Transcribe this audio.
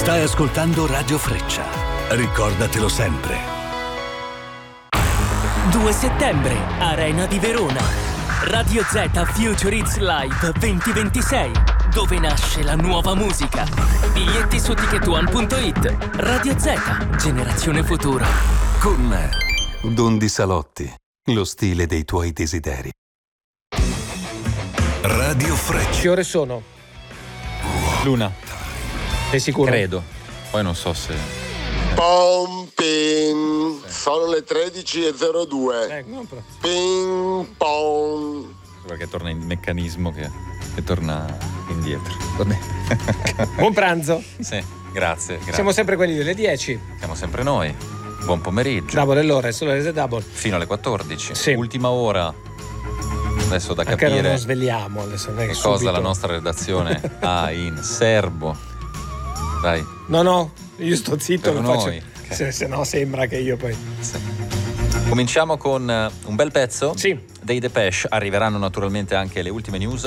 Stai ascoltando Radio Freccia. Ricordatelo sempre. 2 settembre, Arena di Verona. Radio Z Future Hits Live 2026, dove nasce la nuova musica. Biglietti su ticketone.it. Radio Z, generazione futura. Con me, Dondi Salotti, lo stile dei tuoi desideri. Radio Freccia. Che ore sono? L'una. Sei sicuro? Credo. Poi non so se... Pompin, sono le 13:02. Ping pong. Perché torna in meccanismo che torna indietro. Va bene. Buon pranzo. Sì, grazie. Siamo sempre quelli delle 10. Siamo sempre noi. Buon pomeriggio. Double l'ora, solo rese double. Fino alle 14. Sì. Ultima ora. Adesso da Anche capire non svegliamo adesso, non è che che cosa subito. la nostra redazione ha in serbo. Dai. No, io sto zitto, Per lo faccio. noi. Okay. Se no sembra che io poi... Sì. Cominciamo con un bel pezzo. Sì. Dei Depeche. Arriveranno naturalmente anche le ultime news.